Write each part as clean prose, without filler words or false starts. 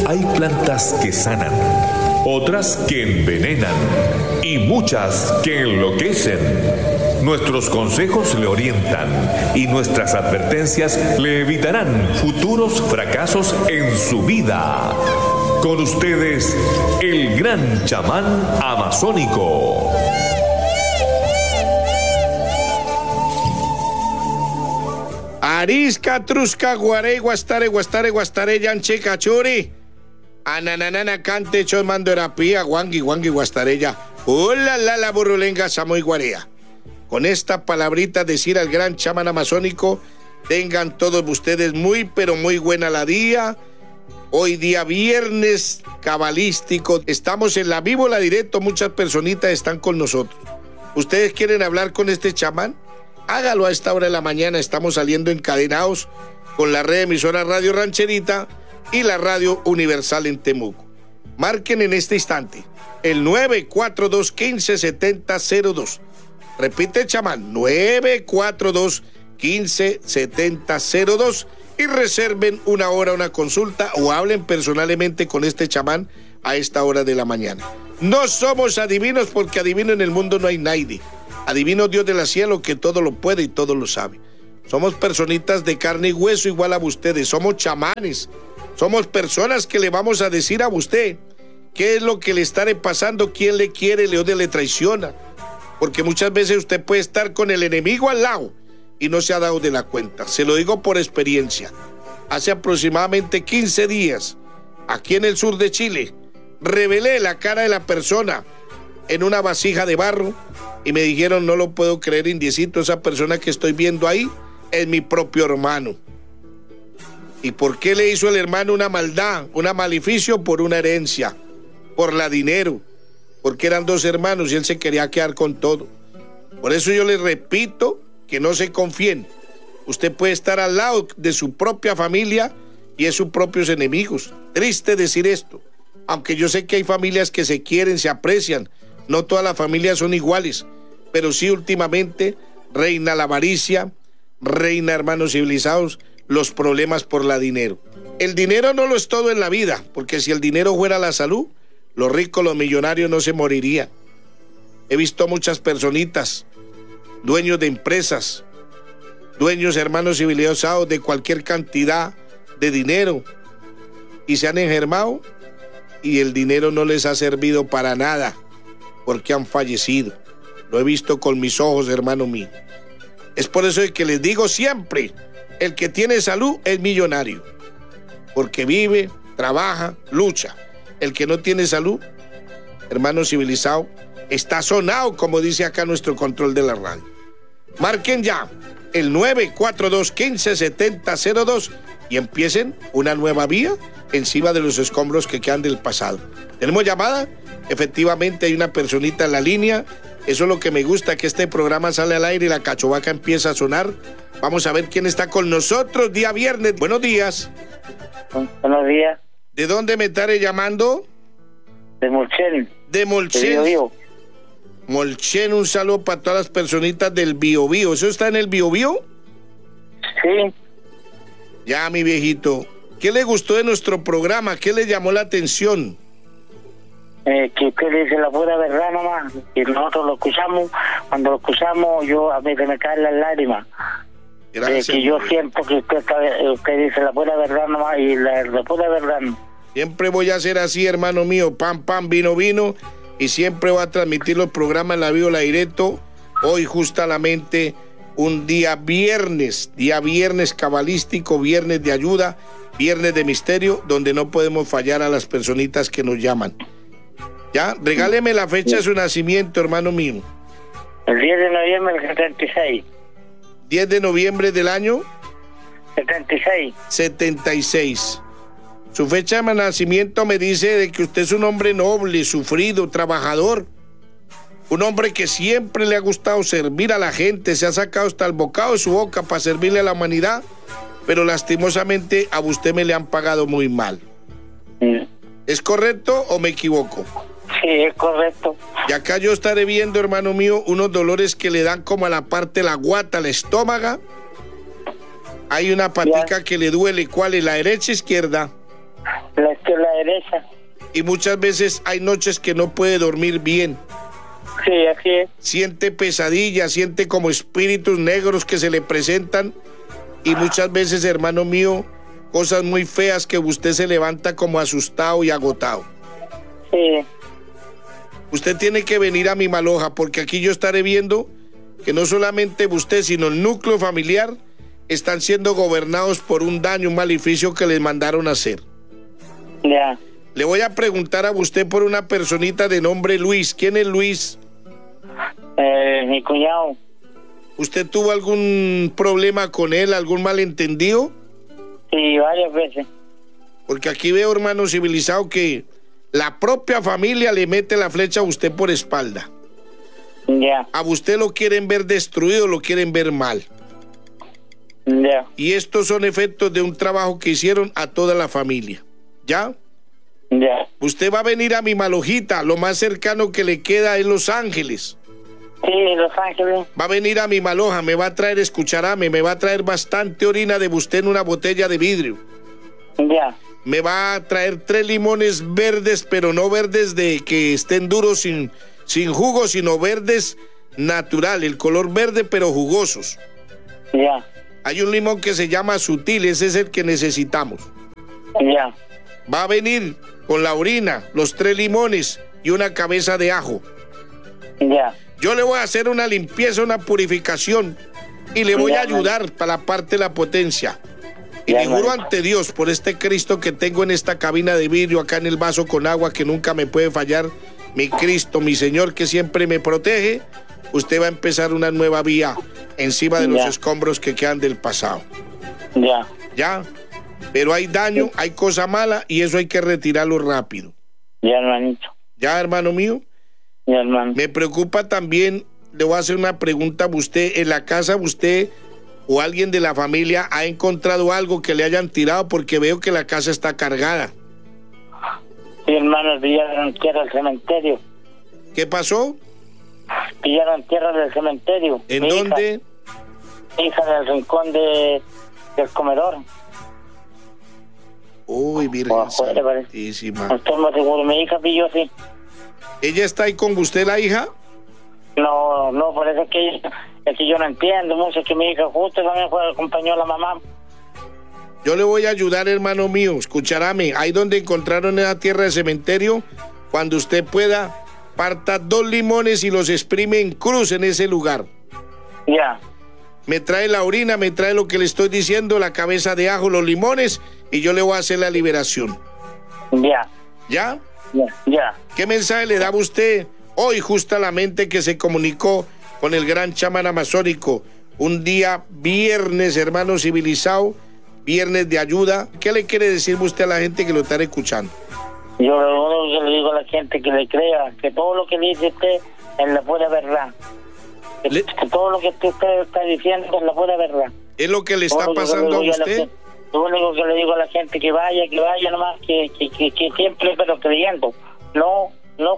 Hay plantas que sanan, otras que envenenan y muchas que enloquecen. Nuestros consejos le orientan y nuestras advertencias le evitarán futuros fracasos en su vida. Con ustedes, el gran chamán amazónico. Arisca, trusca, guarey, guastare, yanche, cachuri. Ananana, cante, chon, mandorapía, guangui, guastarella. Hola, la burrulenga, samoy, guarea. Con esta palabrita decir al gran chamán amazónico, tengan todos ustedes muy, pero muy buena la día. Hoy día viernes cabalístico, estamos en la vivo, la directo, muchas personitas están con nosotros. ¿Ustedes quieren hablar con este chamán? Hágalo a esta hora de la mañana, estamos saliendo encadenados con la red emisora Radio Rancherita y la Radio Universal en Temuco. Marquen en este instante el 942-157002. Repite, chamán, 942-157002 y reserven una hora, una consulta o hablen personalmente con este chamán a esta hora de la mañana. No somos adivinos porque adivino en el mundo no hay nadie. Adivino Dios del cielo que todo lo puede y todo lo sabe. Somos personitas de carne y hueso igual a ustedes. Somos chamanes. Somos personas que le vamos a decir a usted qué es lo que le estará pasando, quién le quiere, le odia, le traiciona. Porque muchas veces usted puede estar con el enemigo al lado y no se ha dado de la cuenta. Se lo digo por experiencia. Hace aproximadamente 15 días, aquí en el sur de Chile, revelé la cara de la persona en una vasija de barro y me dijeron, no lo puedo creer, indiecito, esa persona que estoy viendo ahí es mi propio hermano. ¿Y por qué le hizo el hermano una maldad, un maleficio? Por una herencia, por la dinero, porque eran dos hermanos y él se quería quedar con todo. Por eso yo les repito que no se confíen. Usted puede estar al lado de su propia familia y es sus propios enemigos. Triste decir esto, aunque yo sé que hay familias que se quieren, se aprecian. No todas las familias son iguales, pero sí últimamente reina la avaricia, reina, hermanos civilizados, los problemas por la dinero. El dinero no lo es todo en la vida, porque si el dinero fuera la salud, los ricos, los millonarios no se morirían. He visto muchas personitas, dueños de empresas, dueños, hermanos civilizados, de cualquier cantidad de dinero, y se han enfermado y el dinero no les ha servido para nada, porque han fallecido. Lo he visto con mis ojos, hermano mío. Es por eso que les digo siempre, el que tiene salud es millonario, porque vive, trabaja, lucha. El que no tiene salud, hermano civilizado, está sonado, como dice acá nuestro control de la radio. Marquen ya el 942-157002 y empiecen una nueva vía encima de los escombros que quedan del pasado. ¿Tenemos llamada? Efectivamente hay una personita en la línea. Eso es lo que me gusta, que este programa sale al aire y la cachovaca empieza a sonar. Vamos a ver quién está con nosotros día viernes. Buenos días. Buenos días. ¿De dónde me estaré llamando? De Molchen. De Molchen. Molchen, un saludo para todas las personitas del Biobío. ¿Eso está en el Biobío? Sí. Ya, mi viejito. ¿Qué le gustó de nuestro programa? ¿Qué le llamó la atención? Que usted dice la pura verdad nomás. Y nosotros lo escuchamos. Cuando lo escuchamos, a mí se me caen las lágrimas. Gracias. Que yo siento que usted dice la pura verdad nomás y la pura verdad no. Siempre voy a hacer así, hermano mío. Pan, pan, vino, vino. Y siempre voy a transmitir los programas en la Vivo, la Directo. Hoy justamente un día viernes cabalístico, viernes de ayuda, viernes de misterio, donde no podemos fallar a las personitas que nos llaman. Ya, regáleme la fecha de su nacimiento, hermano mío. El 10 de noviembre del 76. 10 de noviembre del año 76. 76. Su fecha de nacimiento me dice de que usted es un hombre noble, sufrido, trabajador. Un hombre que siempre le ha gustado servir a la gente, se ha sacado hasta el bocado de su boca para servirle a la humanidad, pero lastimosamente a usted me le han pagado muy mal. ¿Es correcto o me equivoco? Sí, es correcto. Y acá yo estaré viendo, hermano mío, unos dolores que le dan como a la parte de la guata, la estómago. Hay una patica que le duele. ¿Cuál es? ¿La derecha o izquierda? La izquierda, derecha. Y muchas veces hay noches que no puede dormir bien. Sí, así es. Siente pesadillas, siente como espíritus negros que se le presentan. Y muchas veces, hermano mío, cosas muy feas que usted se levanta como asustado y agotado. Sí. Usted tiene que venir a mi Maloja, porque aquí yo estaré viendo que no solamente usted, sino el núcleo familiar están siendo gobernados por un daño, un maleficio que les mandaron a hacer. Ya. Le voy a preguntar a usted por una personita de nombre Luis. ¿Quién es Luis? Mi cuñado. ¿Usted tuvo algún problema con él, algún malentendido? Sí, varias veces. Porque aquí veo, hermano civilizado, que la propia familia le mete la flecha a usted por espalda. Ya. A usted lo quieren ver destruido, lo quieren ver mal. Ya. Y estos son efectos de un trabajo que hicieron a toda la familia. ¿Ya? Ya. Usted va a venir a mi Malojita, lo más cercano que le queda es Los Ángeles. Sí, Los Ángeles. Va a venir a mi Maloja, me va a traer, escucharame, me va a traer bastante orina de usted en una botella de vidrio. Ya. Me va a traer 3 limones verdes, pero no verdes de que estén duros sin jugo, sino verdes natural, el color verde pero jugosos. Ya. Hay un limón que se llama Sutil, ese es el que necesitamos. Ya. Va a venir con la orina, los 3 limones y una cabeza de ajo. Ya. Yo le voy a hacer una limpieza, una purificación y le voy a Ya, ayudar para la parte de la potencia. Y Ya, le juro hermanito. ante Dios, por este Cristo que tengo en esta cabina de vidrio, acá en el vaso con agua que nunca me puede fallar, mi Cristo, mi Señor que siempre me protege, usted va a empezar una nueva vía encima de los Ya. escombros que quedan del pasado. Ya. ¿Ya? Pero hay daño, hay cosa mala y eso hay que retirarlo rápido. Ya, hermanito. ¿Ya, hermano mío? Ya, hermano. Me preocupa también, le voy a hacer una pregunta a usted, en la casa usted o alguien de la familia ha encontrado algo que le hayan tirado porque veo que la casa está cargada. Sí, hermano, pillaron tierra del cementerio. ¿Qué pasó? Pillaron tierra del cementerio. ¿En Mi dónde? Hija del rincón del comedor. Uy, Virgen O afuera, parece. Santísima. No estoy muy seguro. Mi hija pilló, sí. ¿Ella está ahí con usted, la hija? No, por eso es que yo no entiendo mucho, que mi hija justo también acompañó a la mamá. Yo le voy a ayudar, hermano mío. Escucharame, ahí donde encontraron esa tierra de cementerio, cuando usted pueda, parta 2 limones y los exprime en cruz en ese lugar. Ya. Me trae la orina, me trae lo que le estoy diciendo, la cabeza de ajo, los limones, y yo le voy a hacer la liberación. Ya. ¿Ya? Ya. ¿Qué mensaje le daba usted hoy justamente que se comunicó con el gran chamán amazónico? Un día viernes, hermano civilizado, viernes de ayuda. ¿Qué le quiere decir usted a la gente que lo está escuchando? Yo lo único que le digo a la gente que le crea, que todo lo que dice usted es la pura verdad. Que todo lo que usted está diciendo es la pura verdad. ¿Es lo que le está pasando a usted? Lo único que le digo a la gente que vaya nomás, que siempre, pero creyendo. No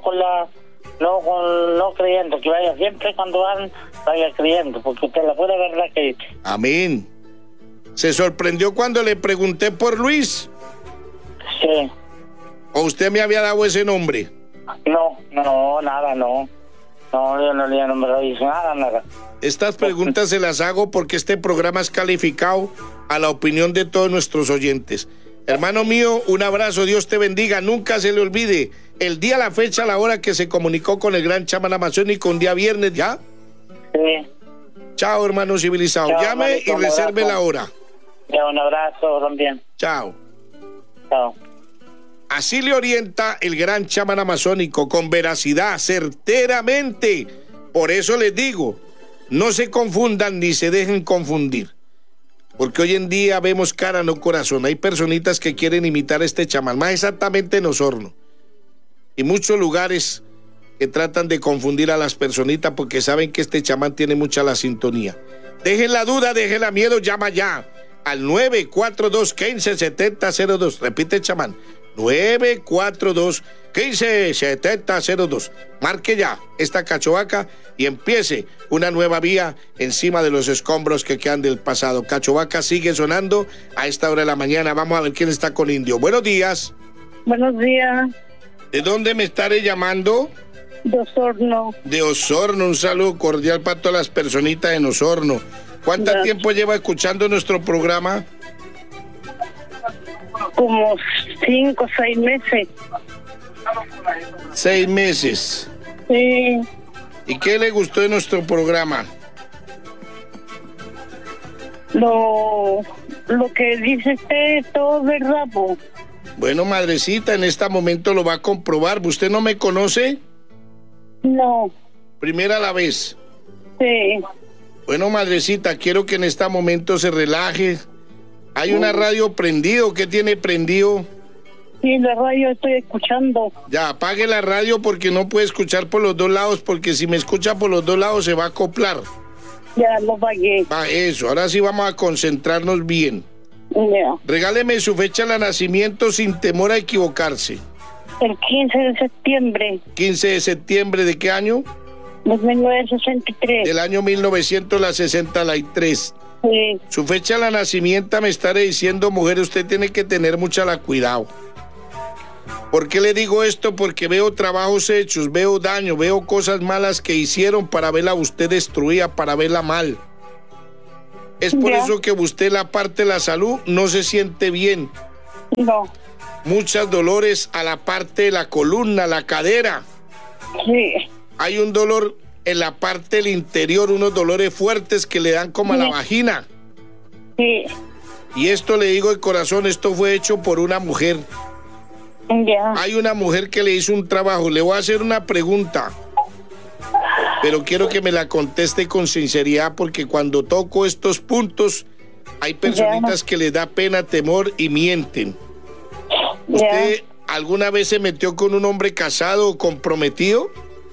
creyendo, que vaya siempre cuando vaya creyendo, porque usted es la pura verdad que dice. Amén. ¿Se sorprendió cuando le pregunté por Luis? Sí. ¿O usted me había dado ese nombre? No, nada, no. No, yo no me lo hice nada. Estas preguntas se las hago porque este programa es calificado a la opinión de todos nuestros oyentes. Hermano mío, un abrazo, Dios te bendiga. Nunca se le olvide el día, la fecha, la hora que se comunicó con el gran chamán amazónico, un día viernes, ¿ya? Sí. Chao, hermano civilizado. Chao, llame hermanito, y un reserve abrazo. la hora. Ya, un abrazo también. Chao. Chao. Así le orienta el gran chamán amazónico, con veracidad, certeramente. Por eso les digo, no se confundan ni se dejen confundir. Porque hoy en día vemos cara, no corazón. Hay personitas que quieren imitar a este chamán, más exactamente en Osorno. Y muchos lugares que tratan de confundir a las personitas porque saben que este chamán tiene mucha la sintonía. Dejen la duda, dejen la miedo, llama ya al 942-157002. Repite, chamán. 942-157002. Marque ya esta Cachovaca y empiece una nueva vía encima de los escombros que quedan del pasado. Cachovaca sigue sonando a esta hora de la mañana. Vamos a ver quién está con Indio. Buenos días. Buenos días. ¿De dónde me estaré llamando? De Osorno. De Osorno, un saludo cordial para todas las personitas en Osorno. ¿Cuánto tiempo lleva escuchando nuestro programa? Como 5 o 6 meses. 6 meses. Sí. ¿Y qué le gustó de nuestro programa? Lo que dice usted, todo es verdad, po. Bueno, madrecita, en este momento lo va a comprobar. ¿Usted no me conoce? No. Primera la vez. Sí. Bueno, madrecita, quiero que en este momento se relaje. Hay una radio prendido. ¿Qué tiene prendido? Sí, la radio estoy escuchando. Ya, apague la radio porque no puede escuchar por los dos lados, porque si me escucha por los dos lados se va a acoplar. Ya, lo pagué. Eso, ahora sí vamos a concentrarnos bien. Ya. Regáleme su fecha de nacimiento sin temor a equivocarse. El 15 de septiembre. 15 de septiembre, ¿de qué año? De 1963. Del año 1963. Sí. Su fecha de nacimiento me estaré diciendo, mujer, usted tiene que tener mucha cuidado. ¿Por qué le digo esto? Porque veo trabajos hechos, veo daño, veo cosas malas que hicieron para verla usted destruida, para verla mal. Es por eso que usted la parte de la salud no se siente bien. No. Muchos dolores a la parte de la columna, la cadera. Sí. Hay un dolor en la parte del interior, unos dolores fuertes que le dan como a la vagina. Sí. Y esto le digo de corazón, esto fue hecho por una mujer. Ya. Hay una mujer que le hizo un trabajo. Le voy a hacer una pregunta, pero quiero que me la conteste con sinceridad, porque cuando toco estos puntos hay personitas que les da pena, temor y mienten. ¿Usted alguna vez se metió con un hombre casado o comprometido?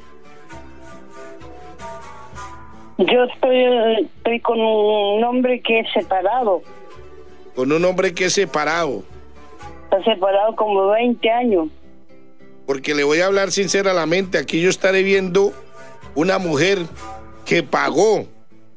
Yo estoy con un hombre que es separado. Con un hombre que es separado. Está separado como 20 años. Porque le voy a hablar sinceramente, aquí yo estaré viendo una mujer que pagó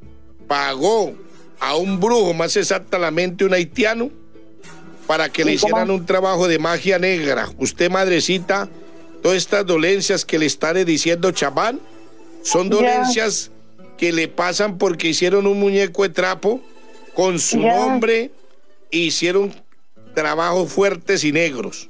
a un brujo, más exactamente un haitiano, para que le hicieran un trabajo de magia negra. Usted, madrecita, todas estas dolencias que le estaré diciendo, chamán, son dolencias que le pasan porque hicieron un muñeco de trapo con su nombre e hicieron trabajos fuertes y negros.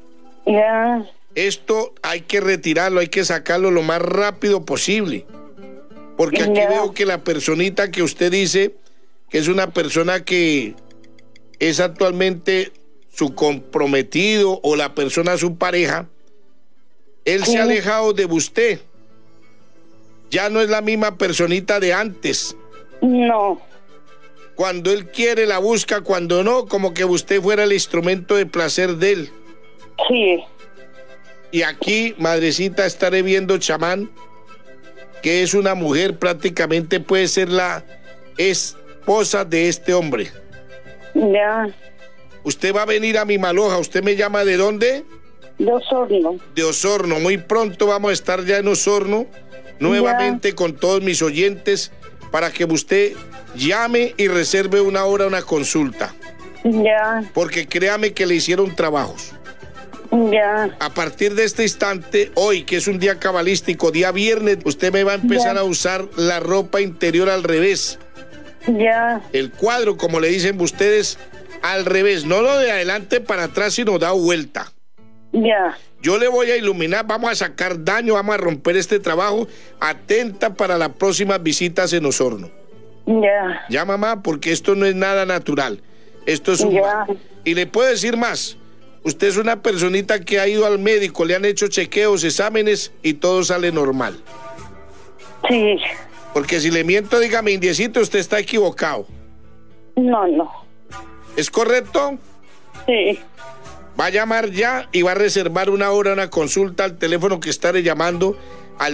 Esto hay que retirarlo, hay que sacarlo lo más rápido posible. Porque aquí veo que la personita que usted dice que es una persona que es actualmente su comprometido o la persona su pareja, él se ha alejado de usted. Ya no es la misma personita de antes. No. Cuando él quiere la busca, cuando no, como que usted fuera el instrumento de placer de él. Sí. Y aquí, madrecita, estaré viendo, chamán, que es una mujer, prácticamente puede ser la esposa de este hombre. Ya. Usted va a venir a mi Maloja. ¿Usted me llama de dónde? De Osorno. De Osorno. Muy pronto vamos a estar ya en Osorno, nuevamente con todos mis oyentes, para que usted llame y reserve una hora, una consulta. Ya. Porque créame que le hicieron trabajos. Ya. A partir de este instante, hoy, que es un día cabalístico, día viernes, usted me va a empezar a usar la ropa interior al revés. Ya. El cuadro, como le dicen ustedes, al revés. No lo de adelante para atrás, sino da vuelta. Ya. Yo le voy a iluminar, vamos a sacar daño, vamos a romper este trabajo. Atenta para las próximas visitas en Osorno. Ya. Ya, mamá, porque esto no es nada natural. Esto es un mal. Y le puedo decir más. Usted es una personita que ha ido al médico, le han hecho chequeos, exámenes y todo sale normal. Sí. Porque si le miento, dígame, indiecito, usted está equivocado. No, no. ¿Es correcto? Sí. Va a llamar ya y va a reservar una hora, una consulta al teléfono que estaré llamando al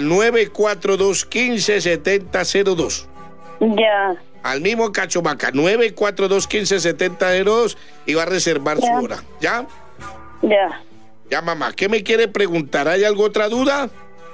942-157002. Ya. Al mismo Cachomaca, 942-157002 y va a reservar su hora. ¿Ya? Ya. Ya, mamá. ¿Qué me quiere preguntar? ¿Hay alguna otra duda?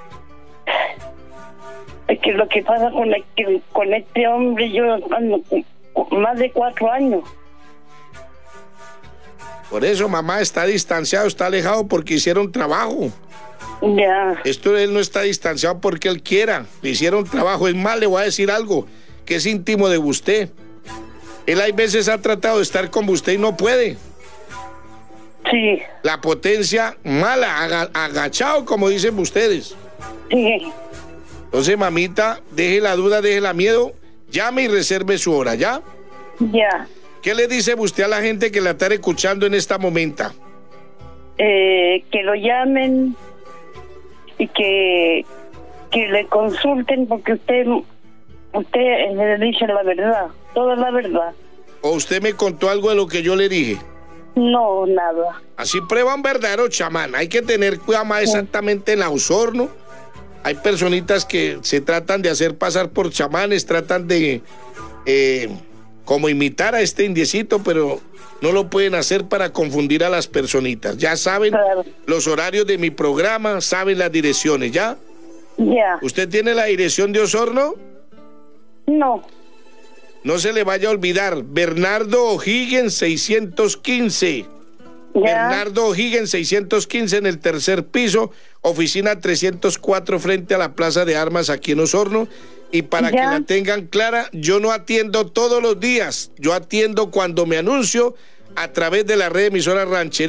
Es que lo que pasa con este hombre, yo ando más de 4 años. Por eso mamá está distanciado, está alejado porque hicieron trabajo. Ya. Esto él no está distanciado porque él quiera. Le hicieron trabajo. Es más, le voy a decir algo que es íntimo de usted. Él hay veces ha tratado de estar con usted y no puede. Sí. La potencia mala, agachado, como dicen ustedes. Sí. Entonces, mamita, deje la duda, deje la miedo, llame y reserve su hora, ¿ya? Ya. ¿Qué le dice usted a la gente que la está escuchando en esta momento? Que lo llamen y que le consulten porque usted le dice la verdad, toda la verdad. ¿O usted me contó algo de lo que yo le dije? No, nada. Así prueba un verdadero chamán. Hay que tener cuidado más exactamente en la Osorno. Hay personitas que se tratan de hacer pasar por chamanes, tratan de como imitar a este indiecito, pero no lo pueden hacer para confundir a las personitas. Ya saben Claro. los horarios de mi programa, saben las direcciones, ¿ya? Ya. ¿Usted tiene la dirección de Osorno? No. No se le vaya a olvidar, Bernardo O'Higgins 615. Ya. Bernardo O'Higgins 615 en el tercer piso, oficina 304 frente a la Plaza de Armas aquí en Osorno. Y para Ya. que la tengan clara, yo no atiendo todos los días, yo atiendo cuando me anuncio a través de la red emisora ranchera.